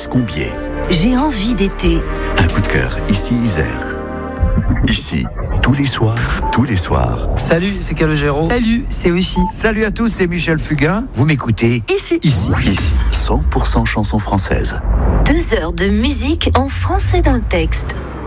Combier. J'ai envie d'été. Un coup de cœur, ici Isère. Ici, tous les soirs. Salut, c'est Calogero. Salut, c'est Oshi. Salut à tous, c'est Michel Fugain. Vous m'écoutez Ici, 100% chansons françaises. 2 heures de musique en français dans le texte.